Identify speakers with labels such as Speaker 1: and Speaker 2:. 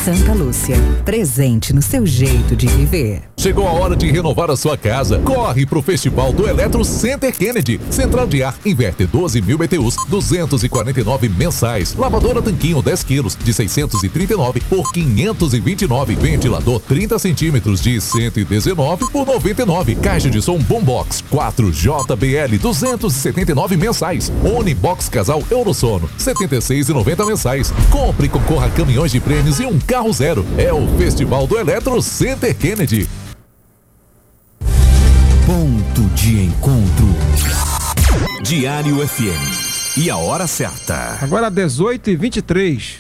Speaker 1: Santa Lúcia, presente no seu jeito de viver.
Speaker 2: Chegou a hora de renovar a sua casa. Corre pro Festival do Eletro Center Kennedy. Central de ar inverter 12.000 BTUs, 249 mensais. Lavadora Tanquinho 10 quilos de 639 por 529. Ventilador 30 centímetros de 119 por 99. Caixa de som Boombox 4 JBL 279 mensais. Unibox Casal Eurosono 76,90 mensais. Compre e concorra a caminhões de prêmios e um carro zero. É o Festival do Eletro Center Kennedy.
Speaker 3: Ponto de encontro. Diário FM. E a hora certa.
Speaker 4: Agora 18h23.